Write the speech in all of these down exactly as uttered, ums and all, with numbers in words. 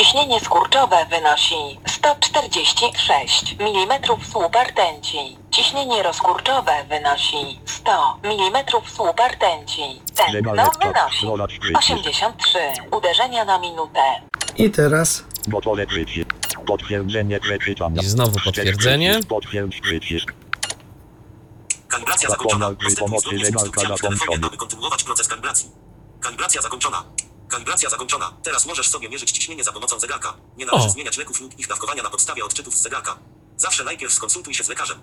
Ciśnienie skurczowe wynosi sto czterdzieści sześć milimetrów słupa rtęci. Ciśnienie rozkurczowe wynosi sto milimetrów słupa rtęci. Tętno wynosi osiemdziesiąt trzy uderzenia na minutę. I teraz Gotowe krycie. Potwierdzenie przeczytania. I znowu potwierdzenie. Potwierdź krycie. Kalibracja zakończona. Zapomnij Postępuj pomocy zgodnie z zegarka instrukcjami w telefonie, zakończony. aby kontynuować proces kalibracji. Kalibracja zakończona. Kalibracja zakończona. Teraz możesz sobie mierzyć ciśnienie za pomocą zegarka. Nie należy O. zmieniać leków lub ich dawkowania na podstawie odczytów z zegarka. Zawsze najpierw skonsultuj się z lekarzem.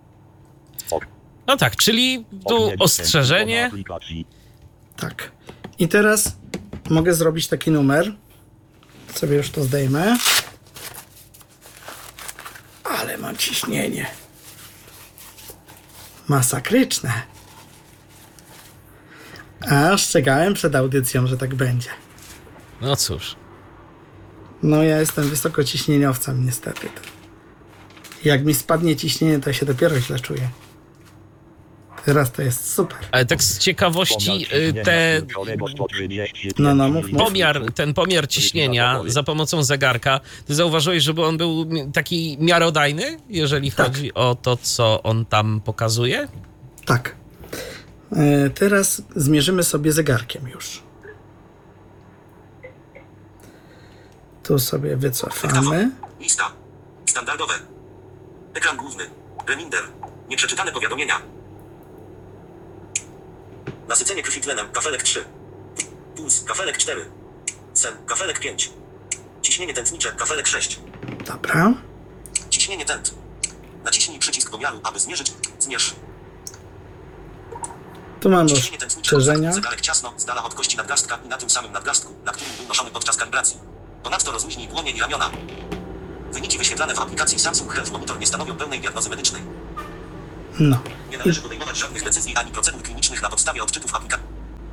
No tak, czyli tu ostrzeżenie. Aplikacji. tak. I teraz mogę zrobić taki numer. Sobie już to zdejmę. Ale mam ciśnienie. Masakryczne. A ostrzegałem przed audycją, że tak będzie. No cóż. No ja jestem wysokociśnieniowcem niestety. Jak mi spadnie ciśnienie, to ja się dopiero źle czuję. Teraz to jest super. Ale tak z ciekawości y, te No, no, mów, mów. pomiar, ten pomiar ciśnienia za pomocą zegarka, ty zauważyłeś, żeby on był taki miarodajny, jeżeli Tak. chodzi o to, co on tam pokazuje? Tak. E, teraz zmierzymy sobie zegarkiem już. Tu sobie wycofamy. Lista. Standardowe. Ekran główny. Reminder. Nieprzeczytane powiadomienia. Nasycenie krwi tlenem. Kafelek trzy. Puls. Kafelek cztery. Sen. Kafelek pięć. Ciśnienie tętnicze. Kafelek sześć. Dobra. Ciśnienie tęt. Naciśnij przycisk pomiaru, aby zmierzyć. Zmierz. Tu mamy Ciśnienie tętnicze. ostrzeżenia. Zegarek ciasno, z dala od kości nadgarstka i na tym samym nadgarstku, na którym był noszony podczas kalibracji. Ponadto rozluźnij dłonie i ramiona. Wyniki wyświetlane w aplikacji Samsung Health Monitor nie stanowią pełnej diagnozy medycznej. No. Nie należy podejmować żadnych decyzji ani procedur klinicznych na podstawie odczytów aplikacji.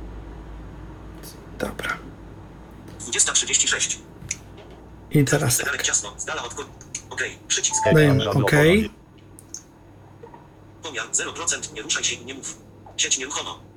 Dobra. dwudziesta trzydzieści sześć. I teraz Zegarek tak. ciasno, z dala od kości. OK. Przycisk. Dajemy OK. Pomiar zero procent. Nie ruszaj się i nie mów. Sieć nieruchomo.